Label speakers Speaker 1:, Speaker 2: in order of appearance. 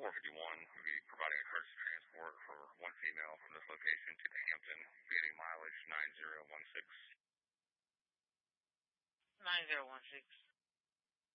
Speaker 1: We'll be providing a courtesy transport for one female from this location to Hampton, getting mileage 9016.
Speaker 2: 9016.